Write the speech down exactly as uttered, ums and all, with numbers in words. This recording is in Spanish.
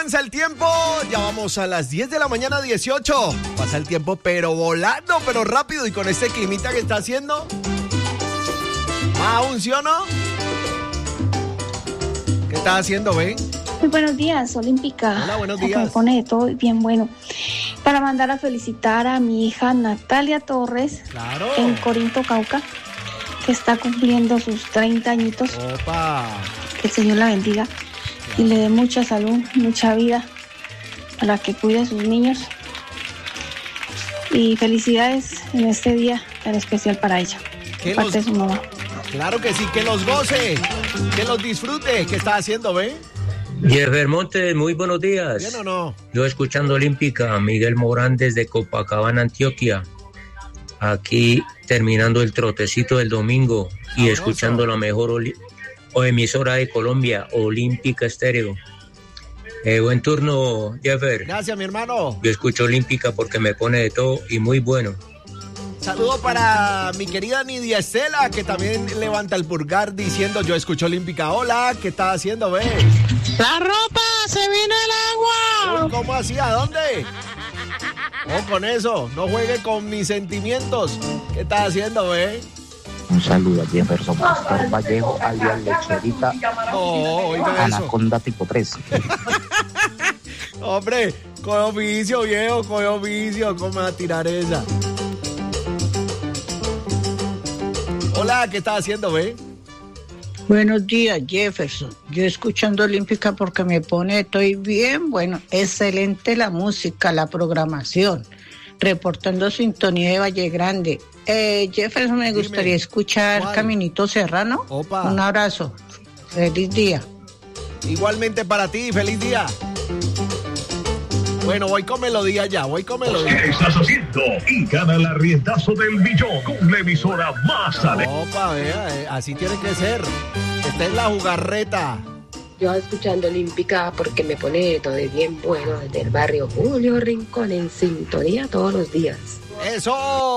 avanza el tiempo, ya vamos a las diez de la mañana, dieciocho. Pasa el tiempo pero volando, pero rápido, y con este climita que está haciendo. ¿Aún sí o no? ¿Qué estás haciendo, ven? Muy buenos días, Olímpica. Hola, buenos días. Me pone de todo bien bueno. Para mandar a felicitar a mi hija Natalia Torres, claro, en Corinto, Cauca, que está cumpliendo sus treinta añitos. Opa. Que el Señor la bendiga, claro, y le dé mucha salud, mucha vida, para que cuide a sus niños. Y felicidades en este día tan especial para ella, de parte de su mamá. Claro que sí, que los goce, que los disfrute. ¿Qué está haciendo, ve? Jeffer Montes, muy buenos días. ¿Bien o no? Yo escuchando Olímpica, Miguel Morán desde Copacabana, Antioquia. Aquí terminando el trotecito del domingo y Sabroso. Escuchando la mejor oli- o emisora de Colombia, Olímpica Estéreo. Eh, buen turno, Jeffer. Gracias, mi hermano. Yo escucho Olímpica porque me pone de todo y muy bueno. Saludo para mi querida Nidia Estela, que también levanta el pulgar diciendo yo escucho Olímpica. Hola, ¿qué estás haciendo, ve? ¡La ropa! ¡Se viene el agua! Uy, ¿cómo así? ¿A dónde? Oh, con eso, no juegue con mis sentimientos. ¿Qué estás haciendo, ve? Un saludo a Jefferson Pastor Vallejo, alias Lecherita, Oh, oiga eso. Anaconda tipo tres. Hombre, con oficio, viejo, con oficio. ¿Cómo me va a tirar esa? Hola, ¿qué estás haciendo, ve? Buenos días, Jefferson. Yo escuchando Olímpica porque me pone, estoy bien, bueno, excelente la música, la programación. Reportando sintonía de Valle Grande. Eh, Jefferson, me Dime, gustaría escuchar ¿cuál? Caminito Serrano. Opa. Un abrazo. Feliz día. Igualmente para ti, feliz día. Bueno, voy con melodía ya, voy con melodía. ¿Qué estás haciendo? Y gana el arriendazo del millón con la emisora más alegre. Opa, vea, eh, así tiene que ser. Esta es la jugarreta. Yo escuchando Olímpica porque me pone todo de bien bueno desde el barrio Julio Rincón en sintonía todos los días. ¡Eso!